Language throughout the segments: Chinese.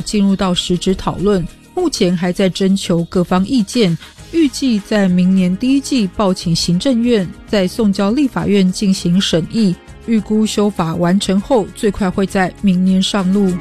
进入到实质讨论，目前还在征求各方意见，预计在明年第一季报请行政院，再送交立法院进行审议，预估修法完成后最快会在明年上路。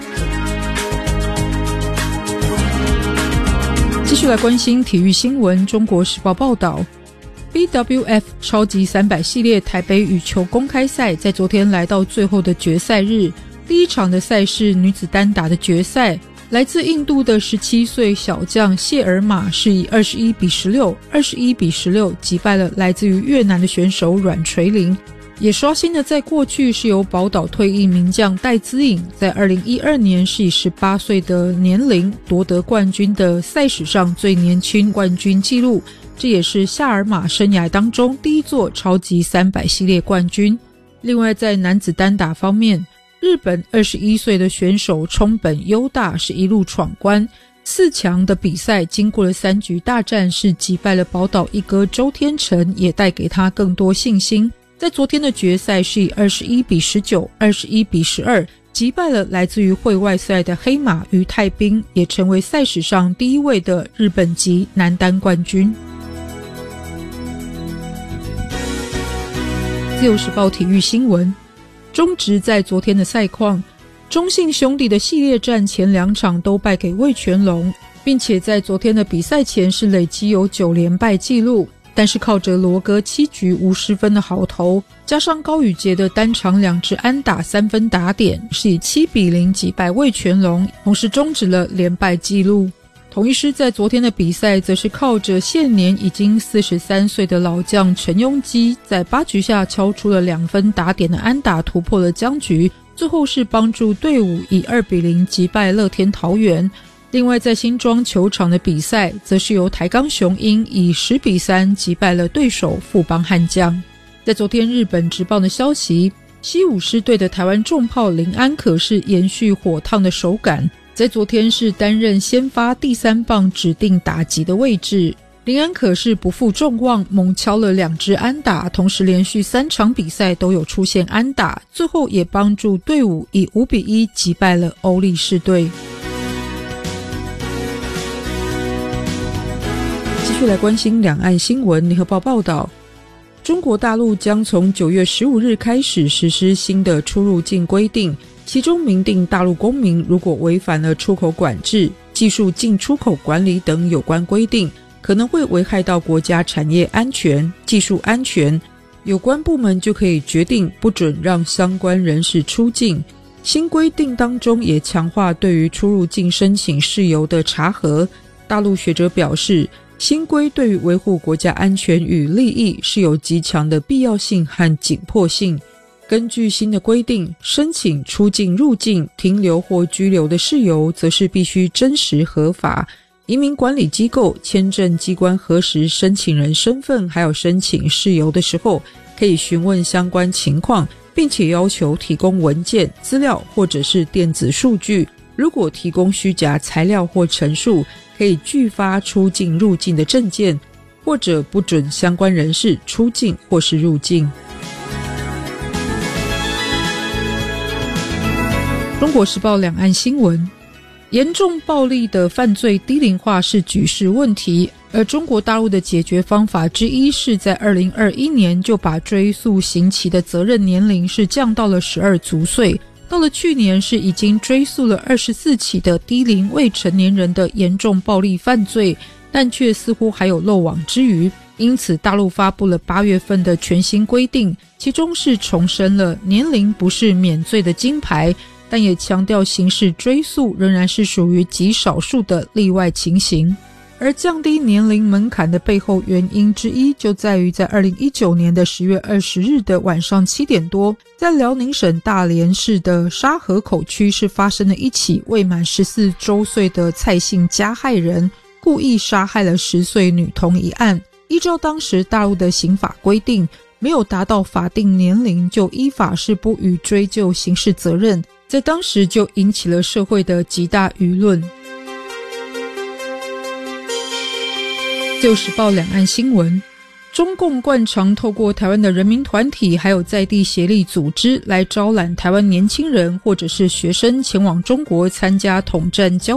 继续来关心体育新闻，中国时报报道BWF 超级300系列台北羽球公开赛在昨天来到最后的决赛日，第一场的赛事女子单打的决赛，来自印度的17岁小将谢尔玛是以21-16、21-16击败了来自于越南的选手阮垂玲，也刷新了在过去是由宝岛退役名将戴资颖在2012年是以18岁的年龄夺得冠军的赛史上最年轻冠军纪录，这也是夏尔玛生涯当中第一座超级300系列冠军。另外在男子单打方面，日本21岁的选手冲本优大是一路闯关，4强的比赛经过了3局大战是击败了宝岛一哥周天成，也带给他更多信心。在昨天的决赛是以21-19、21-12击败了来自于会外赛的黑马于泰兵，也成为赛史上第一位的日本籍男单冠军。自由时报体育新闻，中职在昨天的赛况，中信兄弟的系列战前2场都败给味全龙，并且在昨天的比赛前是累积有9连败纪录，但是靠着罗哥7局无失分的好投，加上高宇杰的单场2支安打3分打点，是以7-0击败味全龙，同时终止了连败纪录。统一狮在昨天的比赛则是靠着现年已经43岁的老将陈庸基，在8局下敲出了2分打点的安打，突破了僵局，最后是帮助队伍以2-0击败乐天桃园。另外在新庄球场的比赛，则是由台钢雄鹰以10-3击败了对手富邦悍将。在昨天日本职棒的消息，西武狮队的台湾重炮林安可是延续火烫的手感，在昨天是担任先发第3棒指定打击的位置，林安可是不负众望，猛敲了2支安打，同时连续3场比赛都有出现安打，最后也帮助队伍以5-1击败了欧力士队。继续来关心两岸新闻，联合报报道，中国大陆将从9月15日开始实施新的出入境规定，其中明定大陆公民如果违反了出口管制、技术进出口管理等有关规定，可能会危害到国家产业安全、技术安全，有关部门就可以决定不准让相关人士出境。新规定当中也强化对于出入境申请事由的查核。大陆学者表示，新规对于维护国家安全与利益是有极强的必要性和紧迫性。根据新的规定，申请出境、入境、停留或居留的事由则是必须真实合法。移民管理机构、签证机关核实申请人身份还有申请事由的时候，可以询问相关情况，并且要求提供文件、资料或者是电子数据。如果提供虚假材料或陈述，可以拒发出境入境的证件，或者不准相关人士出境或是入境。中国时报两岸新闻，严重暴力的犯罪低龄化是举世问题，而中国大陆的解决方法之一是在2021年就把追诉刑期的责任年龄是降到了12足岁，到了去年是已经追诉了24起的低龄未成年人的严重暴力犯罪，但却似乎还有漏网之鱼。因此大陆发布了8月份的全新规定，其中是重申了年龄不是免罪的金牌，但也强调刑事追诉仍然是属于极少数的例外情形。而降低年龄门槛的背后原因之一，就在于在2019年的10月20日的晚上7点多，在辽宁省大连市的沙河口区是发生了一起未满14周岁的蔡姓加害人故意杀害了10岁女童一案。依照当时大陆的刑法规定，没有达到法定年龄就依法是不予追究刑事责任，在当时就引起了社会的极大舆论。自由时报两岸新闻，中共惯常透过台湾的人民团体还有在地协力组织来招揽台湾年轻人或者是学生前往中国参加统战交